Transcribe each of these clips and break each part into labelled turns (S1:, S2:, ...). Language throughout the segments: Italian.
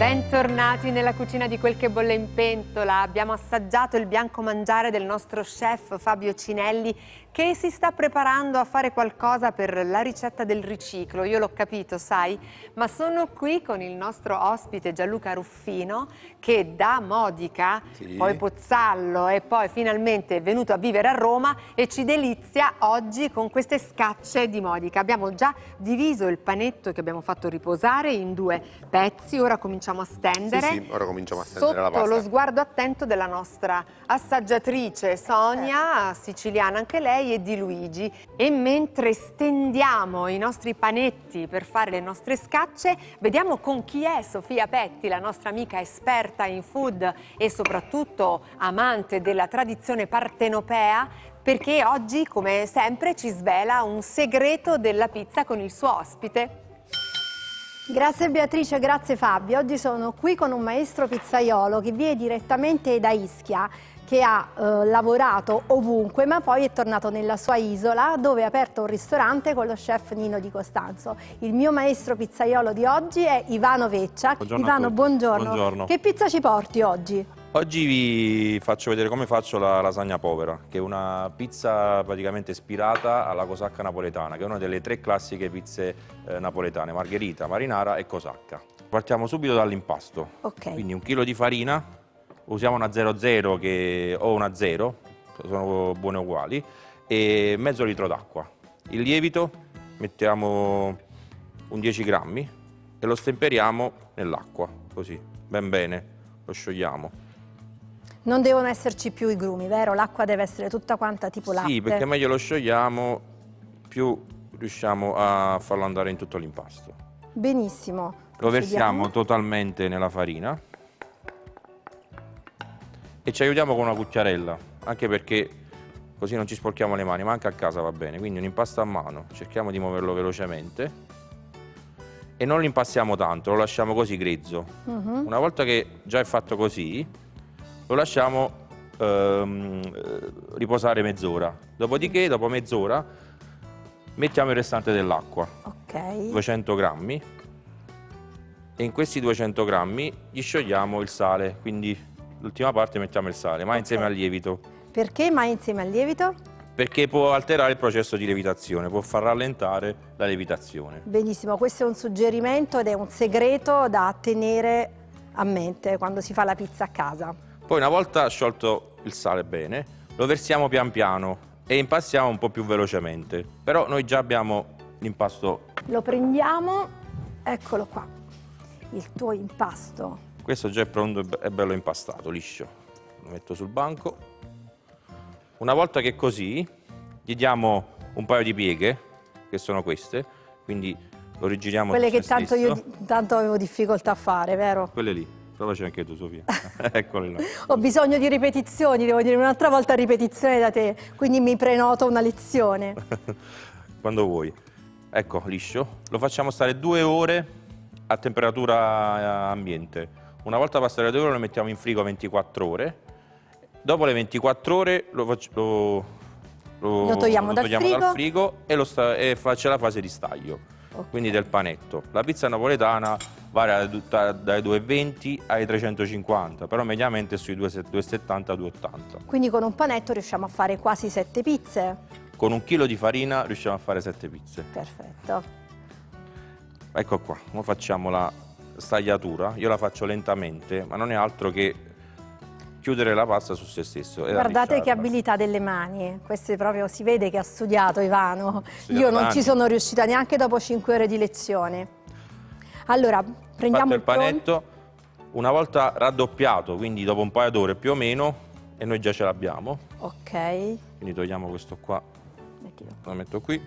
S1: Bentornati nella cucina di Quel che bolle in pentola. Abbiamo assaggiato il bianco mangiare del nostro chef Fabio Cinelli, che si sta preparando a fare qualcosa per la ricetta del riciclo. Io l'ho capito, sai, ma sono qui con il nostro ospite Gianluca Ruffino, che da Modica, poi Pozzallo e poi finalmente è venuto a vivere a Roma e ci delizia oggi con queste scacce di Modica. Abbiamo già diviso il panetto che abbiamo fatto riposare in due pezzi, ora cominciamo a stendere.
S2: Sì, ora cominciamo a stendere la
S1: sotto
S2: pasta.
S1: lo sguardo attento della nostra assaggiatrice Sonia, siciliana anche lei, e di Luigi. E mentre stendiamo i nostri panetti per fare le nostre scacce, vediamo con chi è Sofia Petti, la nostra amica esperta in food e soprattutto amante della tradizione partenopea, perché oggi, come sempre, ci svela un segreto della pizza con il suo ospite.
S3: Grazie Beatrice, grazie Fabio. Oggi sono qui con un maestro pizzaiolo che viene direttamente da Ischia, che ha lavorato ovunque, ma poi è tornato nella sua isola dove ha aperto un ristorante con lo chef Nino Di Costanzo. Il mio maestro pizzaiolo di oggi è Ivano Veccia.
S4: Buongiorno
S3: Ivano, buongiorno.
S4: Buongiorno.
S3: Che pizza ci porti oggi?
S4: Oggi vi faccio vedere come faccio la lasagna povera, che è una pizza praticamente ispirata alla cosacca napoletana, che è una delle tre classiche pizze napoletane: margherita, marinara e cosacca. Partiamo subito dall'impasto.
S3: Ok.
S4: Quindi 1 chilo di farina, usiamo una 00 o una 0, sono buone uguali, e mezzo litro d'acqua. Il lievito mettiamo un 10 grammi e lo stemperiamo nell'acqua, così, ben bene, lo sciogliamo.
S3: Non devono esserci più i grumi, vero? L'acqua deve essere tutta quanta tipo latte.
S4: Sì, perché meglio lo sciogliamo, più riusciamo a farlo andare in tutto l'impasto.
S3: Benissimo.
S4: Lo versiamo totalmente nella farina e ci aiutiamo con una cucchiarella, anche perché così non ci sporchiamo le mani, ma anche a casa va bene. Quindi un impasto a mano, cerchiamo di muoverlo velocemente e non lo impastiamo tanto, lo lasciamo così grezzo. Una volta che già è fatto così, lo lasciamo riposare mezz'ora. Dopodiché, dopo mezz'ora, mettiamo il restante dell'acqua, 200 grammi, e in questi 200 grammi gli sciogliamo il sale, quindi l'ultima parte mettiamo il sale, ma insieme al lievito.
S3: Perché mai insieme al lievito?
S4: Perché può alterare il processo di lievitazione, può far rallentare la lievitazione.
S3: Benissimo, questo è un suggerimento ed è un segreto da tenere a mente quando si fa la pizza a casa.
S4: Poi, una volta sciolto il sale bene, lo versiamo pian piano e impastiamo un po' più velocemente. Però noi già abbiamo l'impasto.
S3: Lo prendiamo, eccolo qua, il tuo impasto.
S4: Questo già è pronto, è bello impastato, liscio. Lo metto sul banco. Una volta che è così, gli diamo un paio di pieghe, che sono queste, quindi lo rigiriamo.
S3: Quelle
S4: su
S3: che
S4: se
S3: tanto
S4: stesso.
S3: io tanto avevo difficoltà a fare, vero?
S4: Quelle lì. Provaci anche tu, Sofia. Eccole là.
S3: Ho bisogno di ripetizioni, devo dire un'altra volta ripetizione da te, quindi mi prenoto una lezione.
S4: Quando vuoi. Ecco, liscio. Lo facciamo stare 2 ore a temperatura ambiente. Una volta passate le 2 ore lo mettiamo in frigo 24 ore. Dopo le 24 ore lo
S3: togliamo dal
S4: frigo e c'è la fase di staglio.
S3: Okay.
S4: Quindi del panetto. La pizza napoletana varia dai 2,20 ai 350, però mediamente sui 2,70-2,80.
S3: Quindi con un panetto riusciamo a fare quasi 7 pizze?
S4: Con 1 chilo di farina riusciamo a fare 7 pizze.
S3: Perfetto.
S4: Ecco qua, ora facciamo la stagliatura. Io la faccio lentamente, ma non è altro che chiudere la pasta su se stesso.
S3: Guardate che abilità delle mani, questo proprio si vede che ha studiato Ivano. Io non ci
S4: anni.
S3: sono riuscita neanche dopo 5 ore di lezione. Allora, prendiamo
S4: Fatto il panetto, una volta raddoppiato, quindi dopo un paio d'ore più o meno, e noi già ce l'abbiamo.
S3: Ok.
S4: Quindi togliamo questo qua,
S3: Mettilo.
S4: lo metto qui.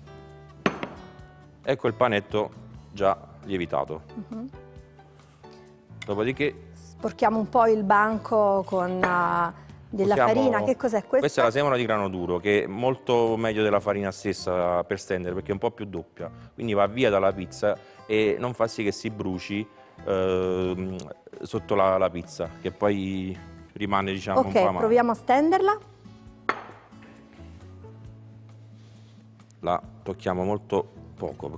S4: Ecco il panetto già lievitato. Dopodiché
S3: Sporchiamo un po' il banco con della farina. Che cos'è questa?
S4: Questa è la semola di grano duro, che è molto meglio della farina stessa per stendere, perché è un po' più doppia, quindi va via dalla pizza e non fa sì che si bruci sotto la pizza, che poi rimane, diciamo, un po' amara.
S3: Ok, proviamo a stenderla.
S4: La tocchiamo molto poco,